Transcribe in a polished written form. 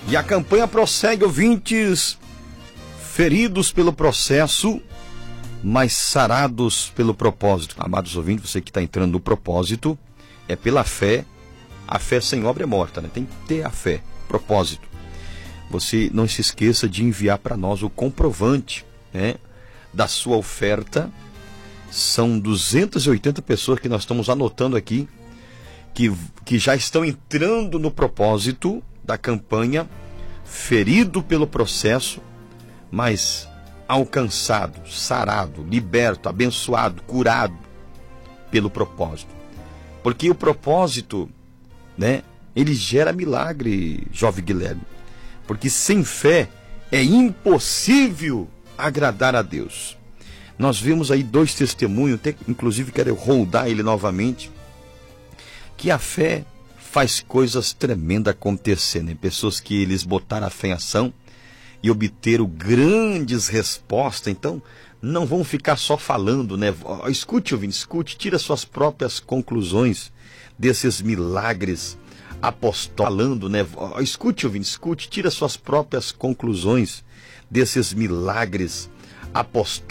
E a campanha prossegue, ouvintes, feridos pelo processo, mas sarados pelo propósito. Amados ouvintes, você que está entrando no propósito, é pela fé. A fé sem obra é morta, né? Tem que ter a fé, propósito. Você não se esqueça de enviar para nós o comprovante, né, da sua oferta. São 280 pessoas que nós estamos anotando aqui, que já estão entrando no propósito da campanha, ferido pelo processo, mas alcançado, sarado, liberto, abençoado, curado pelo propósito. Porque o propósito, né, ele gera milagre, jovem Guilherme. Porque sem fé é impossível agradar a Deus. Nós vimos aí 2 testemunhos, até, inclusive quero rodar ele novamente, que a fé faz coisas tremendas acontecer, né? Pessoas que eles botaram a fé em ação e obteram grandes respostas. Então, não vão ficar só falando, né? Escute, ouvinte, escute, tira suas próprias conclusões desses milagres apostolando, né? Escute, ouvinte, escute, tira suas próprias conclusões desses milagres apostolando.